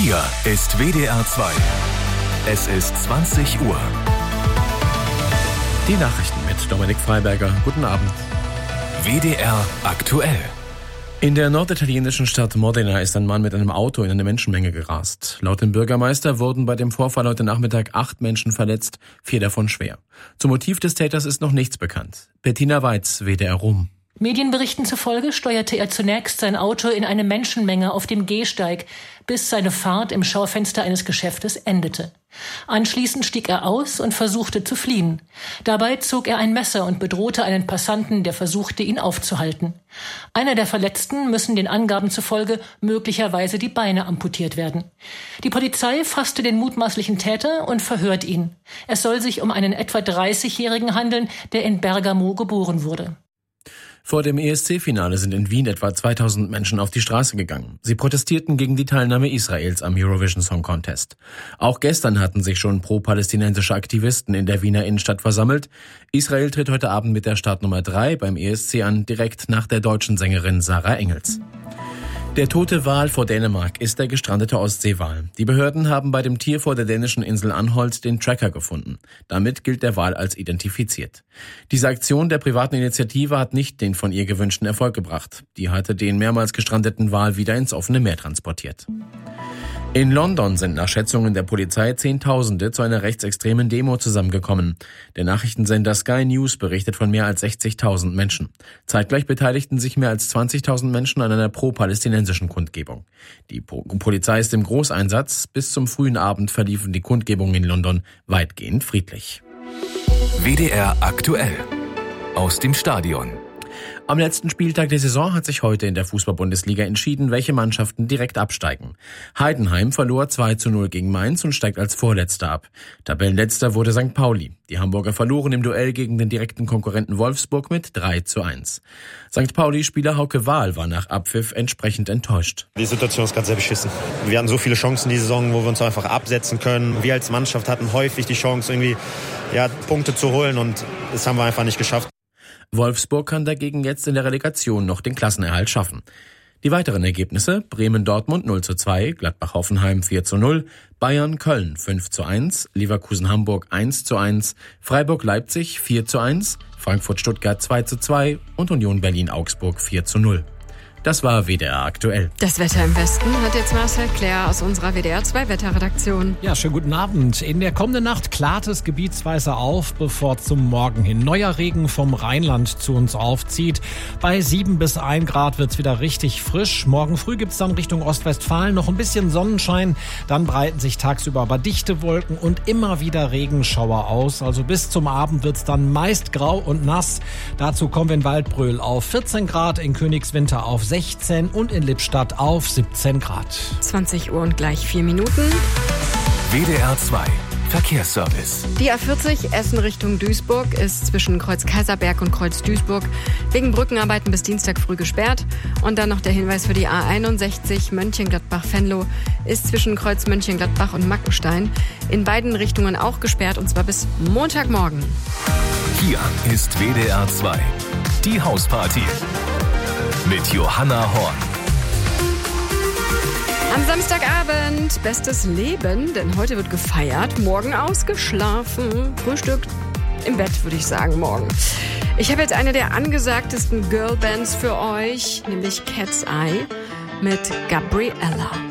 Hier ist WDR 2. Es ist 20 Uhr. Die Nachrichten mit Dominik Freiberger. Guten Abend. WDR aktuell. In der norditalienischen Stadt Modena ist ein Mann mit einem Auto in eine Menschenmenge gerast. Laut dem Bürgermeister wurden bei dem Vorfall heute Nachmittag 8 Menschen verletzt, 4 davon schwer. Zum Motiv des Täters ist noch nichts bekannt. Bettina Weiz, WDR Rom. Medienberichten zufolge steuerte er zunächst sein Auto in eine Menschenmenge auf dem Gehsteig, bis seine Fahrt im Schaufenster eines Geschäftes endete. Anschließend stieg er aus und versuchte zu fliehen. Dabei zog er ein Messer und bedrohte einen Passanten, der versuchte, ihn aufzuhalten. Einer der Verletzten müssen den Angaben zufolge möglicherweise die Beine amputiert werden. Die Polizei fasste den mutmaßlichen Täter und verhört ihn. Es soll sich um einen etwa 30-Jährigen handeln, der in Bergamo geboren wurde. Vor dem ESC-Finale sind in Wien etwa 2000 Menschen auf die Straße gegangen. Sie protestierten gegen die Teilnahme Israels am Eurovision Song Contest. Auch gestern hatten sich schon pro-palästinensische Aktivisten in der Wiener Innenstadt versammelt. Israel tritt heute Abend mit der Startnummer 3 beim ESC an, direkt nach der deutschen Sängerin Sarah Engels. Der tote Wal vor Dänemark ist der gestrandete Ostseewal. Die Behörden haben bei dem Tier vor der dänischen Insel Anholt den Tracker gefunden. Damit gilt der Wal als identifiziert. Diese Aktion der privaten Initiative hat nicht den von ihr gewünschten Erfolg gebracht. Die hatte den mehrmals gestrandeten Wal wieder ins offene Meer transportiert. In London sind nach Schätzungen der Polizei Zehntausende zu einer rechtsextremen Demo zusammengekommen. Der Nachrichtensender Sky News berichtet von mehr als 60.000 Menschen. Zeitgleich beteiligten sich mehr als 20.000 Menschen an einer pro-palästinensischen Kundgebung. Die Polizei ist im Großeinsatz. Bis zum frühen Abend verliefen die Kundgebungen in London weitgehend friedlich. WDR aktuell. Aus dem Stadion. Am letzten Spieltag der Saison hat sich heute in der Fußball-Bundesliga entschieden, welche Mannschaften direkt absteigen. Heidenheim verlor 2:0 gegen Mainz und steigt als Vorletzter ab. Tabellenletzter wurde St. Pauli. Die Hamburger verloren im Duell gegen den direkten Konkurrenten Wolfsburg mit 3:1. St. Pauli-Spieler Hauke Wahl war nach Abpfiff entsprechend enttäuscht. Die Situation ist gerade sehr beschissen. Wir hatten so viele Chancen die Saison, wo wir uns einfach absetzen können. Wir als Mannschaft hatten häufig die Chance, irgendwie Punkte zu holen und das haben wir einfach nicht geschafft. Wolfsburg kann dagegen jetzt in der Relegation noch den Klassenerhalt schaffen. Die weiteren Ergebnisse: Bremen-Dortmund 0:2, Gladbach-Hoffenheim 4:0, Bayern-Köln 5:1, Leverkusen-Hamburg 1:1, Freiburg-Leipzig 4:1, Frankfurt-Stuttgart 2:2 und Union Berlin-Augsburg 4:0. Das war WDR aktuell. Das Wetter im Westen hat jetzt Marcel Claire aus unserer WDR 2 Wetterredaktion. Ja, schönen guten Abend. In der kommenden Nacht klart es gebietsweise auf, bevor zum Morgen hin neuer Regen vom Rheinland zu uns aufzieht. Bei 7 bis 1 Grad wird's wieder richtig frisch. Morgen früh gibt's dann Richtung Ostwestfalen noch ein bisschen Sonnenschein. Dann breiten sich tagsüber aber dichte Wolken und immer wieder Regenschauer aus. Also bis zum Abend wird's dann meist grau und nass. Dazu kommen wir in Waldbröl auf 14 Grad, in Königswinter auf 16 und in Lippstadt auf 17 Grad. 20 Uhr und gleich 4 Minuten. WDR 2 Verkehrsservice. Die A40 Essen Richtung Duisburg ist zwischen Kreuz Kaiserberg und Kreuz Duisburg wegen Brückenarbeiten bis Dienstag früh gesperrt. Und dann noch der Hinweis für die A61 Mönchengladbach-Venlo ist zwischen Kreuz Mönchengladbach und Mackenstein in beiden Richtungen auch gesperrt, und zwar bis Montagmorgen. Hier ist WDR 2. Die Hausparty. Mit Johanna Horn. Am Samstagabend bestes Leben, denn heute wird gefeiert, morgen ausgeschlafen, Frühstück im Bett, würde ich sagen, morgen. Ich habe jetzt eine der angesagtesten Girlbands für euch, nämlich Cat's Eye mit Gabriella.